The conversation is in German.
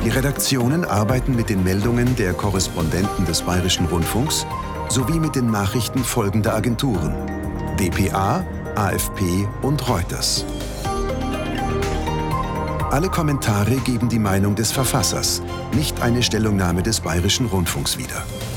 Die Redaktionen arbeiten mit den Meldungen der Korrespondenten des Bayerischen Rundfunks sowie mit den Nachrichten folgender Agenturen: dpa, AFP und Reuters. Alle Kommentare geben die Meinung des Verfassers, nicht eine Stellungnahme des Bayerischen Rundfunks wieder.